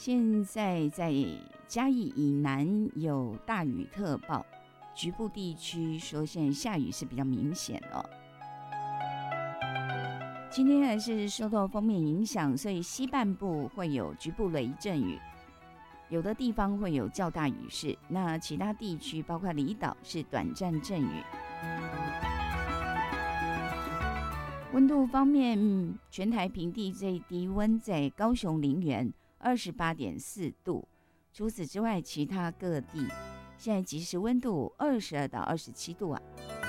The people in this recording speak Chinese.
现在在嘉义以南有大雨特报，局部地区说现在下雨是比较明显哦。今天还是受到锋面影响，所以西半部会有局部雷阵雨，有的地方会有较大雨势，那其他地区包括离岛是短暂阵雨。温度方面，全台平地最低温在高雄林园28.4度，除此之外，其他各地现在即时温度22到27度啊。